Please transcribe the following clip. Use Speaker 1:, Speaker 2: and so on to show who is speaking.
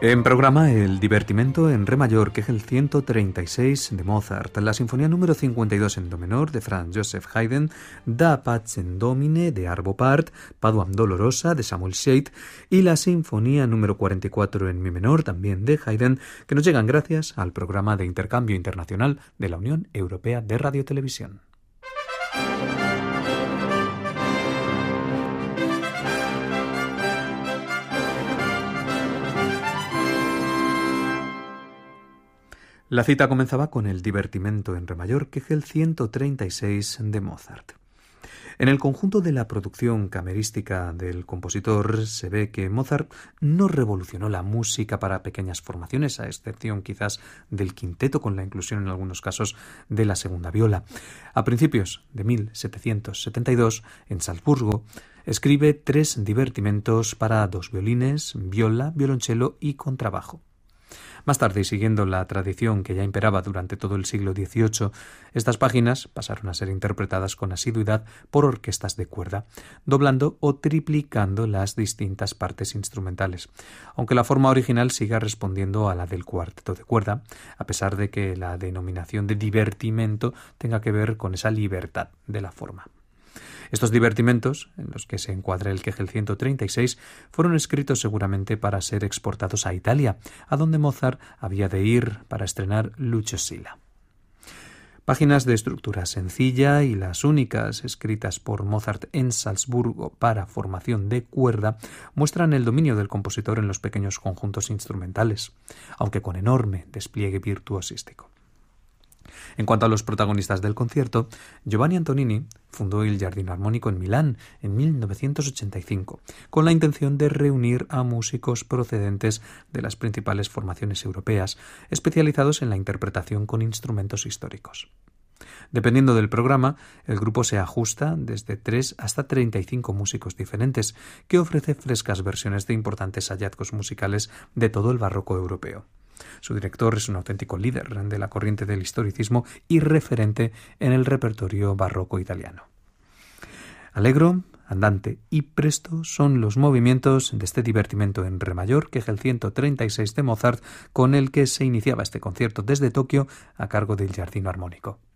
Speaker 1: En programa el divertimento en re mayor, que es el 136 de Mozart, la sinfonía número 52 en do menor de Franz Joseph Haydn, Da Pacem Domine de Arvo Pärt, Paduam Dolorosa de Samuel Scheidt y la sinfonía número 44 en mi menor, también de Haydn, que nos llegan gracias al programa de intercambio internacional de la Unión Europea de Radiotelevisión. La cita comenzaba con el divertimento en re mayor, que es el 136 de Mozart. En el conjunto de la producción camerística del compositor se ve que Mozart no revolucionó la música para pequeñas formaciones, a excepción quizás del quinteto, con la inclusión en algunos casos de la segunda viola. A principios de 1772, en Salzburgo, escribe 3 divertimentos para 2 violines, viola, violonchelo y contrabajo. Más tarde, y siguiendo la tradición que ya imperaba durante todo el siglo XVIII, estas páginas pasaron a ser interpretadas con asiduidad por orquestas de cuerda, doblando o triplicando las distintas partes instrumentales, aunque la forma original siga respondiendo a la del cuarteto de cuerda, a pesar de que la denominación de divertimento tenga que ver con esa libertad de la forma. Estos divertimentos, en los que se encuadra el Kegel 136, fueron escritos seguramente para ser exportados a Italia, a donde Mozart había de ir para estrenar Lucio Silla. Páginas de estructura sencilla y las únicas escritas por Mozart en Salzburgo para formación de cuerda muestran el dominio del compositor en los pequeños conjuntos instrumentales, aunque con enorme despliegue virtuosístico. En cuanto a los protagonistas del concierto, Giovanni Antonini fundó el Giardino Armonico en Milán en 1985, con la intención de reunir a músicos procedentes de las principales formaciones europeas, especializados en la interpretación con instrumentos históricos. Dependiendo del programa, el grupo se ajusta desde 3 hasta 35 músicos diferentes, que ofrece frescas versiones de importantes hallazgos musicales de todo el barroco europeo. Su director es un auténtico líder de la corriente del historicismo y referente en el repertorio barroco italiano. Allegro, andante y presto son los movimientos de este divertimento en re mayor, que es el 136 de Mozart, con el que se iniciaba este concierto desde Tokio a cargo del Giardino Armonico.